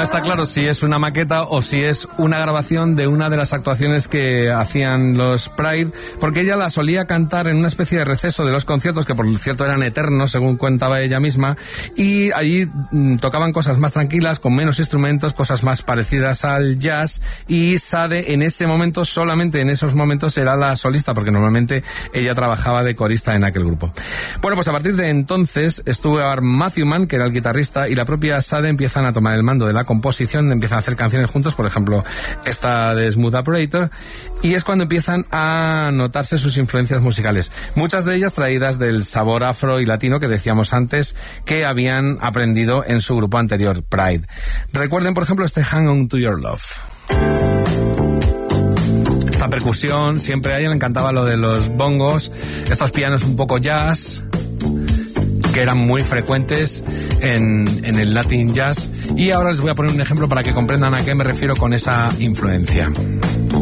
está claro si es una maqueta o si es una grabación de una de las actuaciones que hacían los Pride, porque ella la solía cantar en una especie de receso de los conciertos, que por cierto eran eternos, según contaba ella misma, y allí tocaban cosas más tranquilas, con menos instrumentos, cosas más parecidas al jazz, y Sade en ese momento, solamente en esos momentos, era la solista, porque normalmente ella trabajaba de corista en aquel grupo. Bueno, pues a partir de entonces estuvo Matthew Mann, que era el guitarrista, y la propia Sade empiezan a tomar el mando de la composición, empiezan a hacer canciones juntos, por ejemplo, esta de Smooth Operator, y es cuando empiezan a notarse sus influencias musicales. Muchas de ellas traídas del sabor afro y latino que decíamos antes, que habían aprendido en su grupo anterior, Pride. Recuerden, por ejemplo, este Hang On To Your Love. Esta percusión, siempre a ella le encantaba lo de los bongos, estos pianos un poco jazz, que eran muy frecuentes en el Latin Jazz. Y ahora les voy a poner un ejemplo para que comprendan a qué me refiero con esa influencia.